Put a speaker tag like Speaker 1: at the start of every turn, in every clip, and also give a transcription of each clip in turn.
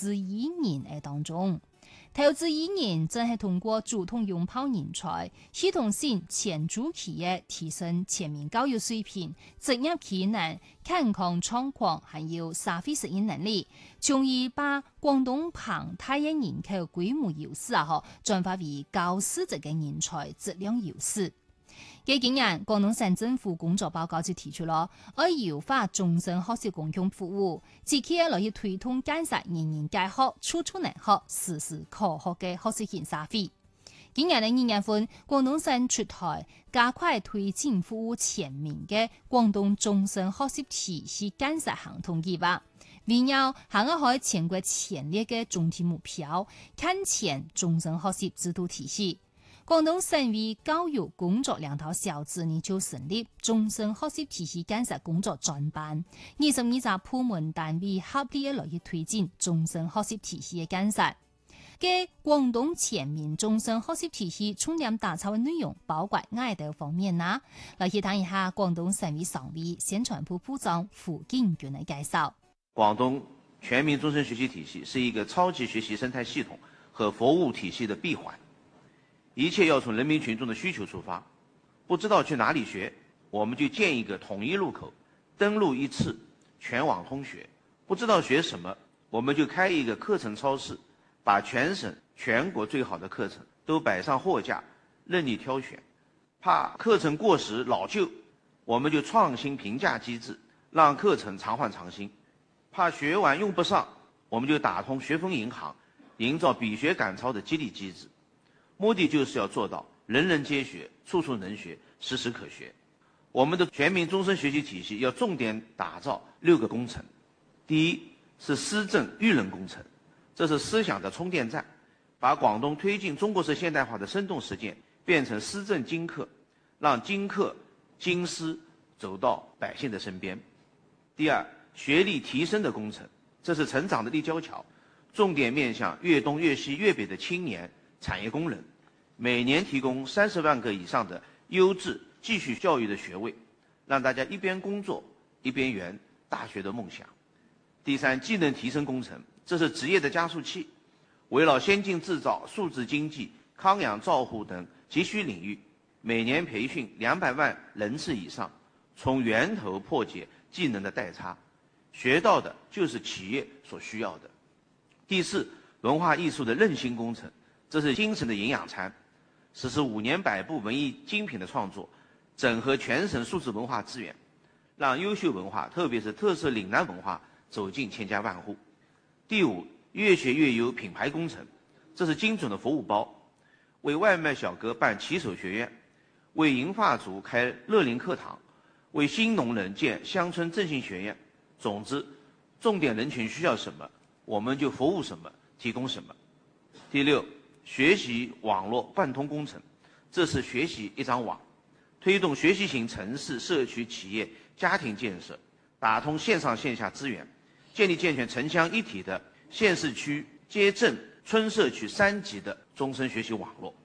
Speaker 1: 资移民的当中。投资移民正係通過主動擁抱人才，系統性前主企業提升全面教育水平、職業技能、健康狀況，還有社會適應能力，從而把廣東龐大嘅人口規模優勢轉化為高素質嘅人才質量優勢。幾幾年，廣東省政府工作報告就提出了，要優化終身學習公共服務，積極落去推動建設人人皆學、處處能學、時時可學嘅學習型社會。今年的2月份，廣東省出台加快推進服務全面嘅廣東終身學習體系建設行動計劃，圍繞下一開全國前列嘅總體目標，看前終身學習制度體系。廣東省為教育工作領導小組呢就成立終身學習體系建設工作專班，22個部門單位合力來去推進終身學習體系嘅建設。嘅廣東全面終身學習體系重點打造嘅內容包括哪啲方面呢？來去談一下廣東省委常委、宣傳部部長傅景軍嘅介紹。
Speaker 2: 廣東全民終身學習體系是一個超級學習生態系統和服務體系的閉環。一切要從人民群眾的需求出發，不知道去哪裡學，我們就建一個統一入口，登錄一次，全網通學。不知道學什麼，我們就開一個課程超市，把全省全國最好的課程都擺上貨架，任你挑選。怕課程過時老舊，我們就創新評價機制，讓課程常換常新。怕學完用不上，我們就打通學分銀行，營造比學趕超的激勵機制。目的就是要做到人人皆學、處處能學、時時可學。我們的全民終身學習體系要重點打造6個工程。第一是思政育人工程，這是思想的充電站，把廣東推進中國式現代化的生動實踐變成思政精課，讓精課精思走到百姓的身邊。第二，學歷提升的工程，這是成長的立交橋，重點面向粵東、粵西、粵北的青年產業工人，每年提供30萬個以上的優質繼續教育的學位，讓大家一邊工作一邊圓大學的夢想。第三，技能提升工程，這是職業的加速器，圍繞先進製造、數字經濟、康養照護等急需領域，每年培訓200萬人次以上，從源頭破解技能的代差，學到的就是企業所需要的。第四，文化藝術的韌性工程，這是精神的營養餐，實施5年100部文藝精品的創作，整合全省數字文化資源，讓優秀文化，特別是特色嶺南文化走進千家萬戶。第五，越學越優品牌工程，這是精準的服務包，為外賣小哥辦騎手學院，為銀髮族開樂齡課堂，為新農人建鄉村振興學院。總之，重點人群需要什麼，我們就服務什麼，提供什麼。第六，學習網絡貫通工程，這是學習一張網，推動學習型城市、社區、企業、家庭建設，打通線上線下資源，建立健全城鄉一體的縣市區、街鎮、村社區3級的終身學習網絡。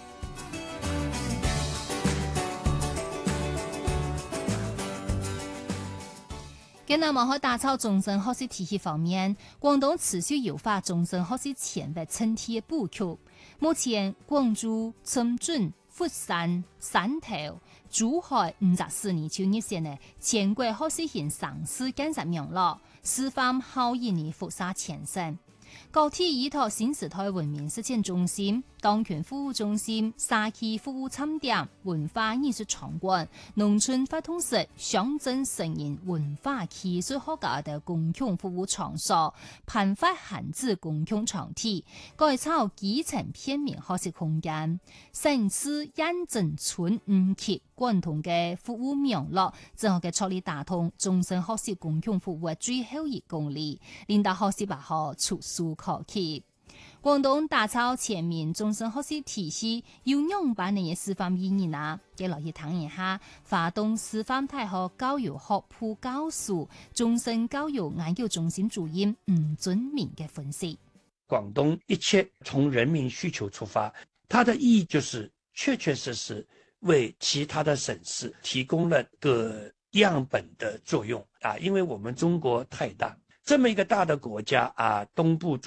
Speaker 1: 跟那麼喺打造終身學習體系方面，廣東持續優化終身學習前的整體布局。目前，廣州、深圳、佛山、汕頭、珠海5個市呢就入選呢全國學習型城市建設名錄，示範效益呢輻射全省。高鐵依託新時代文明實踐中心、當權服務中心、社區服務參點、文化藝術場館、農村活動室、鄉鎮成人文化藝術學校的公共服務場所、貧乏閒置公共場地，改造基層片面學習空間，城市驗證村5級貫通嘅服務名錄，正好嘅處理打通終身學習公共服務嘅最後1公里，令到學習辦好觸手可及。廣東打造全面終身學習體系，有2班嘅示範意義啊！嘅落去談一下，華東師範大學教育學部教授、終身教育研究中心主任吳尊明嘅分析。
Speaker 3: 廣東一切從人民需求出發，它的意義就是確確實實為其他的省市提供了個樣本的作用啊！因為我們中國太大，這麼一個大的國家啊，東部